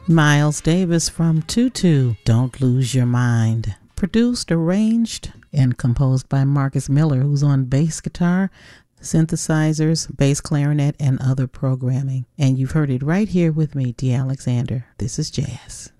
Miles Davis from Tutu, Don't Lose Your Mind. Produced, arranged, and composed by Marcus Miller, who's on bass guitar, synthesizers, bass clarinet, and other programming. And you've heard it right here with me, Dee Alexander. This is jazz.